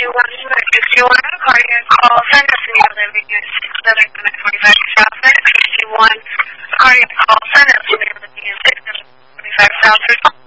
61, cardiac call center, Severe Living at 645 South, 61, cardiac call center, Severe Living at 645 South.